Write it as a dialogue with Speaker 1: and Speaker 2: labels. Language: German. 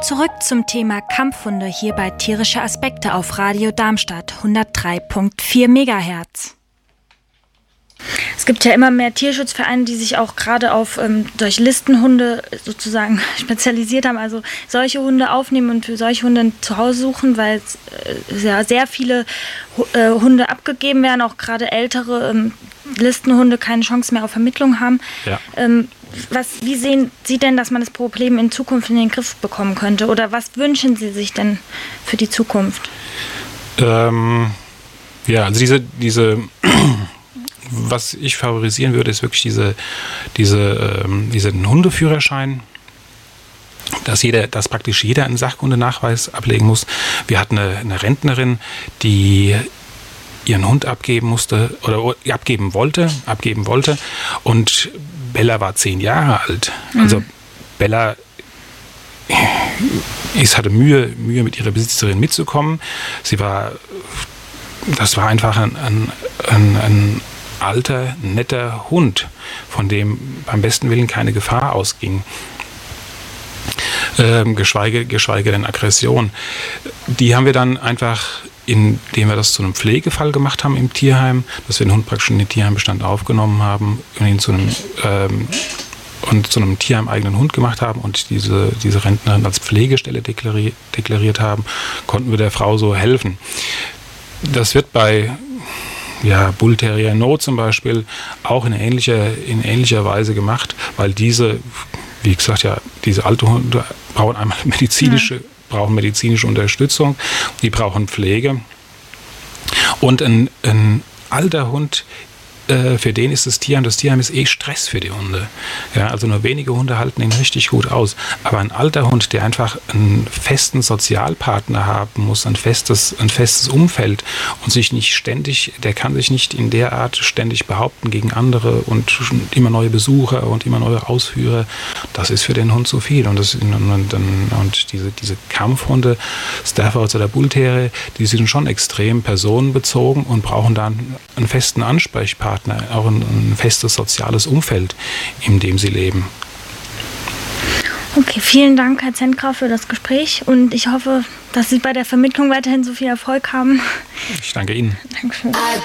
Speaker 1: Zurück zum Thema Kampfhunde hier bei Tierische Aspekte auf Radio Darmstadt 103.4 MHz. Es gibt ja immer mehr Tierschutzvereine, die sich auch gerade auf durch Listenhunde sozusagen spezialisiert haben, also solche Hunde aufnehmen und für solche Hunde ein Zuhause suchen, weil ja sehr viele Hunde abgegeben werden, auch gerade ältere Listenhunde keine Chance mehr auf Vermittlung haben. Ja. Wie sehen Sie denn, dass man das Problem in Zukunft in den Griff bekommen könnte? Oder was wünschen Sie sich denn für die Zukunft?
Speaker 2: Also was ich favorisieren würde, ist wirklich diesen Hundeführerschein, dass praktisch jeder einen Sachkundenachweis ablegen muss. Wir hatten eine Rentnerin, die ihren Hund abgeben musste oder abgeben wollte und Bella war 10 Jahre alt. Also Bella hatte Mühe mit ihrer Besitzerin mitzukommen. Das war einfach ein alter, netter Hund, von dem beim besten Willen keine Gefahr ausging. Geschweige denn Aggression. Die haben wir dann einfach, indem wir das zu einem Pflegefall gemacht haben im Tierheim, dass wir den Hund praktisch in den Tierheimbestand aufgenommen haben und ihn zu einem Tierheim-eigenen Hund gemacht haben und diese Rentnerin als Pflegestelle deklariert haben, konnten wir der Frau so helfen. Das wird bei Bull Terrier No zum Beispiel auch in ähnlicher Weise gemacht, weil diese alte Hunde brauchen einmal medizinische Unterstützung, die brauchen Pflege. Und ein alter Hund, für den ist das Tierheim ist Stress für die Hunde. Ja, also nur wenige Hunde halten ihn richtig gut aus. Aber ein alter Hund, der einfach einen festen Sozialpartner haben muss, ein festes Umfeld und der kann sich nicht in der Art ständig behaupten gegen andere und immer neue Besucher und immer neue Ausführer. Das ist für den Hund zu viel. Und diese Kampfhunde, Staffords oder Bull Terrier, die sind schon extrem personenbezogen und brauchen dann einen festen Ansprechpartner, auch ein festes soziales Umfeld, in dem sie leben.
Speaker 1: Okay, vielen Dank, Herr Zentgraf, für das Gespräch und ich hoffe, dass Sie bei der Vermittlung weiterhin so viel Erfolg haben.
Speaker 2: Ich danke Ihnen.
Speaker 1: Dankeschön.